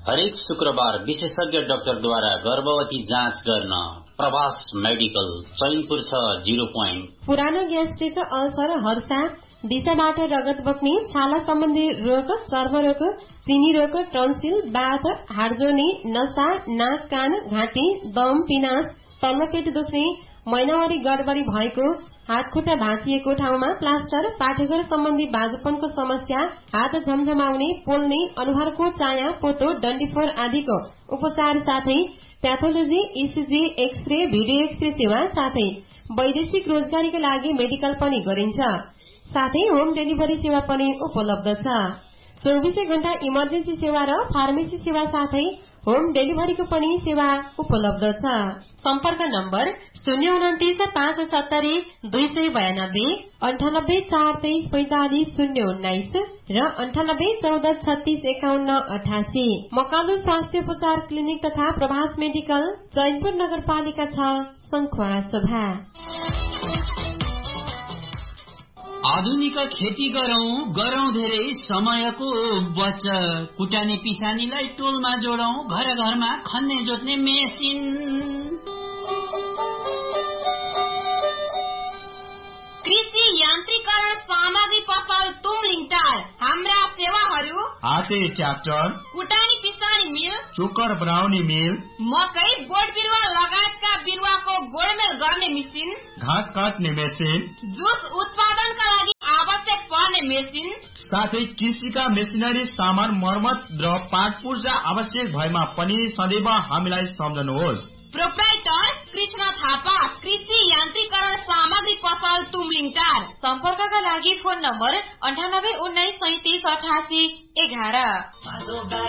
हरेक शुक्रबार विशेषज्ञ डाक्टरद्वारा गर्भवती जाँच गर्न प्रभास मेडिकल चैनपुर 0 पोइन्ट। पुरानो ग्यास्ट्रिक, अल्सर, हर्षा, दिशाबाट रगत बग्ने, छाला सम्बन्धी रोग, चर्मरोग, चिनी रोग, टन्सिल, बाथ, हाडजोर्नी, नसा, नाक, कान, घाँटी, दम, पिनास, तल्लो पेट दुख्ने, महिनावारी गडबडी भएको, हात खुट्टा भाँचिएको ठाउँमा प्लास्टर, पाठेघर सम्बन्धी बाजुपनको समस्या, हात झमझमाउने, पोल्ने, अनुहारको चाया, पोतो, डन्डीफोर आदिको उपचार साथै pathology, ECG, x-ray, video x-ray सेवा साथै वैदेशिक रोजगारीका लागि मेडिकल पनि गरिन्छ। साथै होम डेलिभरी सेवा पनि उपलब्ध छ। 24 घण्टा इमर्जेन्सी सेवा र फार्मेसी सेवा साथै होम डेलिभरीको पनि सेवा उपलब्ध छ। सम्पर्क नम्बर 029 570 292, 98 423 45 019 र 98 14 36 51 88। मकालु स्वास्थ्य उपचार क्लिनिक तथा प्रभास मेडिकल, चैनपुर नगरपालिका 6, सङ्खुवासभा। आधुनिक खेती गरौं धेरै समयको बचत। कुटाने पिसानीलाई टोलमा जोडौं, घर घरमा खन्ने जोत्ने मेसिन। कृषि यान्त्रिकरण सामग्री पसल तुमलिङ टार। हाम्रा सेवाहरू: हाते ट्र्याक्टर, कुटानी पिसानी मिल, चोकर बनाउने मिल, मकै, बोट बिरुवा लगायतका बिरुवाको गोडमेल गर्ने मेसिन, घाँस काट्ने मेसिन, जुस उत्पादनका लागि आवश्यक पर्ने मेसिन, साथै कृषिका मेसिनरी सामान, मर्मत र पाठ पूर्जा आवश्यक भएमा पनि सदैव हामीलाई सम्झनुहोस्। प्रोप्राइटर कृष्ण थापा, कृषि यान्त्रिकरण सामग्री पसल तुमलिङ टार। सम्पर्कका लागि फोन नम्बर 98 19 37 88 11।